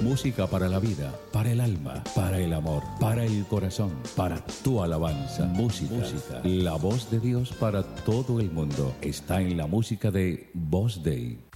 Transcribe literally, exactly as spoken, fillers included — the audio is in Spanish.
Música para la vida, para el alma, para el amor, para el corazón, para tu alabanza. Música, música. La voz de Dios para todo el mundo está en la música de Voz Day.